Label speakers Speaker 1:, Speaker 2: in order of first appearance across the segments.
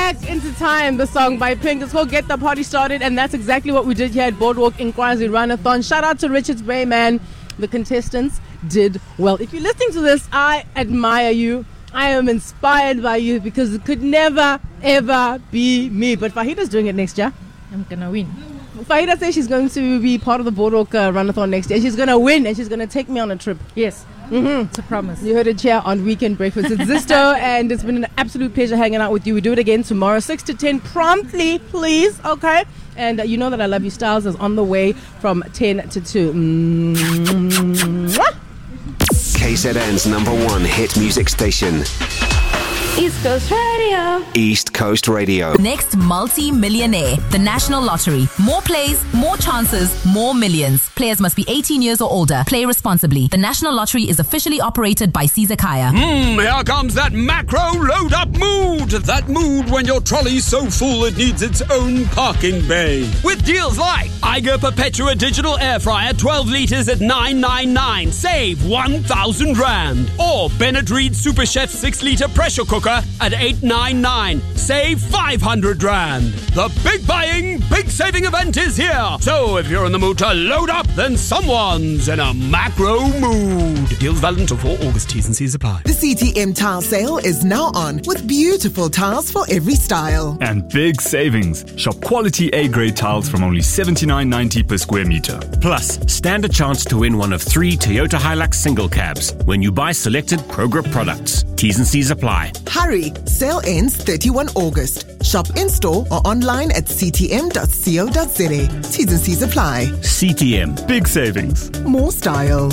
Speaker 1: Back into Time, the song by Pink. Let's go get the party started, and that's exactly what we did here at Boardwalk Inkwazi Runathon. Shout out to Richards Bay, man. The contestants did well. If you're listening to this, I admire you. I am inspired by you because it could never, ever be me. But Fahida's doing it next year.
Speaker 2: I'm gonna win.
Speaker 1: Fahida says she's going to be part of the Boardwalk Runathon next year. She's going to win, and she's going to take me on a trip.
Speaker 2: Yes. It's a promise.
Speaker 1: You heard it here on Weekend Breakfast. It's Zisto, and it's been an absolute pleasure hanging out with you. We do it again tomorrow, 6 to 10 promptly, please, okay? And you know that I love you. Styles is on the way from 10 to 2.
Speaker 3: KZN's #1 hit music station.
Speaker 4: East Coast Radio.
Speaker 3: East Coast Radio.
Speaker 5: Next multi-millionaire, the National Lottery. More plays, more chances, more millions. Players must be 18 years or older. Play responsibly. The National Lottery is officially operated by Caesar Kaya.
Speaker 6: Here comes that macro load-up mood. That mood when your trolley's so full it needs its own parking bay. With deals like Eiger Perpetua Digital Air Fryer 12 litres at $9.99. Save 1,000 Rand. Or Bennett Reed Super Chef 6 litre pressure cooker at $8.99. Save 500 Rand. The big buying, big saving event is here. So if you're in the mood to load up, then someone's in a macro mood. Deals valid until 4 August. T's and C's apply.
Speaker 7: The CTM tile sale is now on with beautiful tiles for every style.
Speaker 8: And big savings. Shop quality A-grade tiles from only $79.90 per square meter.
Speaker 9: Plus, stand a chance to win one of 3 Toyota Hilux single cabs when you buy selected Progrip products. T's and C's apply.
Speaker 7: Hurry, sale ends 31 August. Shop in-store or online at ctm.co.za. T's and C's apply.
Speaker 9: CTM.
Speaker 8: Big savings.
Speaker 7: More style.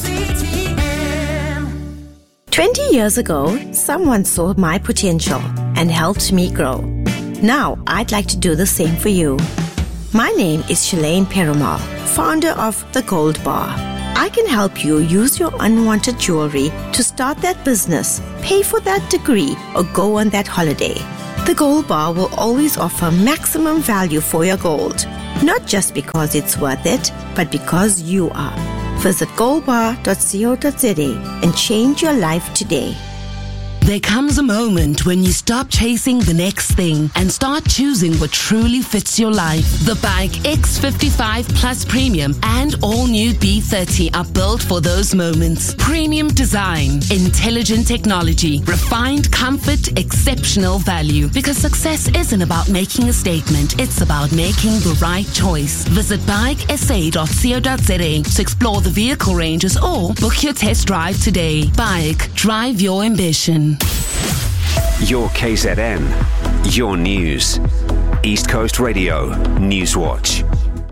Speaker 10: 20 years ago, someone saw my potential and helped me grow. Now, I'd like to do the same for you. My name is Shalane Perumal, founder of The Gold Bar. I can help you use your unwanted jewelry to start that business, pay for that degree, or go on that holiday. The Gold Bar will always offer maximum value for your gold, not just because it's worth it, but because you are. Visit goldbar.co.za and change your life today.
Speaker 11: There comes a moment when you stop chasing the next thing and start choosing what truly fits your life. The Bike X55 Plus Premium and all new B30 are built for those moments. Premium design, intelligent technology, refined comfort, exceptional value. Because success isn't about making a statement, it's about making the right choice. Visit bikesa.co.za to explore the vehicle ranges or book your test drive today. Bike, drive your ambition.
Speaker 3: Your KZN, your news. East Coast Radio, Newswatch.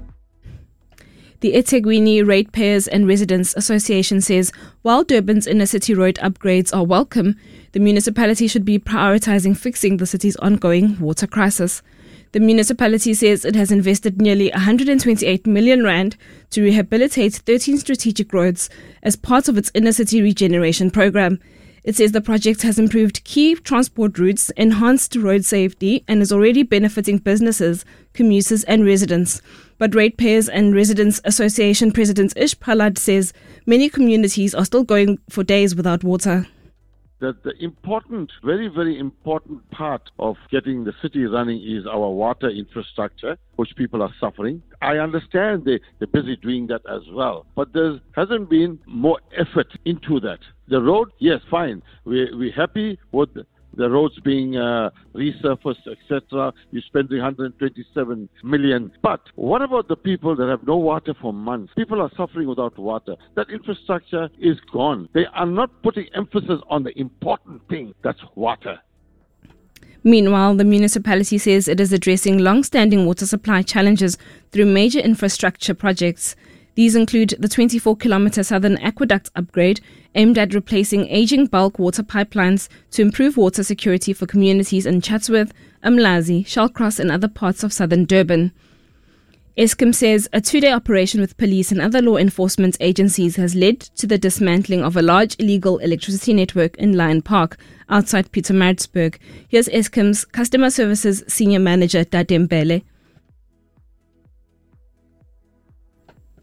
Speaker 12: The eThekwini Ratepayers and Residents Association says while Durban's inner city road upgrades are welcome, the municipality should be prioritizing fixing the city's ongoing water crisis. The municipality says it has invested nearly 128 million rand to rehabilitate 13 strategic roads as part of its inner city regeneration program. It says the project has improved key transport routes, enhanced road safety, and is already benefiting businesses, commuters, and residents. But Ratepayers and Residents Association President Ish Prahlad says many communities are still going for days without water.
Speaker 13: That the important, very, very important part of getting the city running is our water infrastructure, which people are suffering. I understand they're busy doing that as well, but there hasn't been more effort into that. The road, yes, fine. We're happy with the roads being resurfaced, etc. You're spending 127 million. But what about the people that have no water for months? People are suffering without water. That infrastructure is gone. They are not putting emphasis on the important thing, that's water.
Speaker 12: Meanwhile, the municipality says it is addressing long-standing water supply challenges through major infrastructure projects. These include the 24-kilometre Southern Aqueduct upgrade, aimed at replacing aging bulk water pipelines to improve water security for communities in Chatsworth, Umlazi, Shallcross and other parts of southern Durban. Eskom says a 2-day operation with police and other law enforcement agencies has led to the dismantling of a large illegal electricity network in Lion Park, outside Pietermaritzburg. Here's Eskom's Customer Services Senior Manager, Dadembele.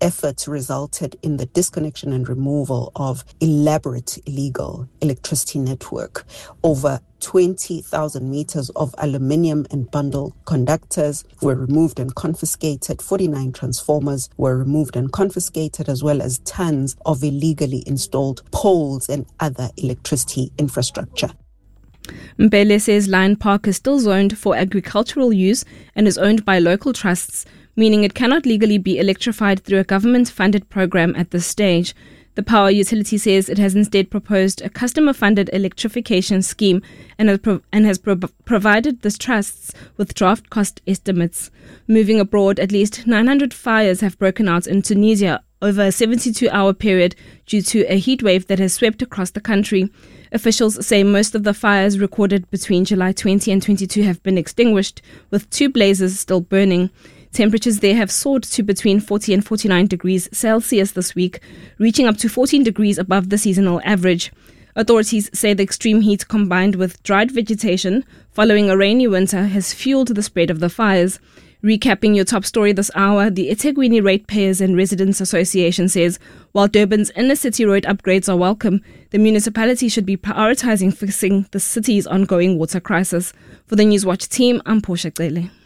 Speaker 14: efforts resulted in the disconnection and removal of elaborate illegal electricity network. Over 20,000 meters of aluminium and bundle conductors were removed and confiscated. 49 transformers were removed and confiscated, as well as tons of illegally installed poles and other electricity infrastructure.
Speaker 12: Mbele says Lion Park is still zoned for agricultural use and is owned by local trusts, meaning it cannot legally be electrified through a government-funded program at this stage. The power utility says it has instead proposed a customer-funded electrification scheme and has provided the trusts with draft cost estimates. Moving abroad, at least 900 fires have broken out in Tunisia over a 72-hour period due to a heat wave that has swept across the country. Officials say most of the fires recorded between July 20 and 22 have been extinguished, with 2 blazes still burning. Temperatures there have soared to between 40 and 49 degrees Celsius this week, reaching up to 14 degrees above the seasonal average. Authorities say the extreme heat combined with dried vegetation following a rainy winter has fueled the spread of the fires. Recapping your top story this hour, the eThekwini Ratepayers and Residents Association says while Durban's inner city road upgrades are welcome, the municipality should be prioritizing fixing the city's ongoing water crisis. For the Newswatch team, I'm Portia Cele.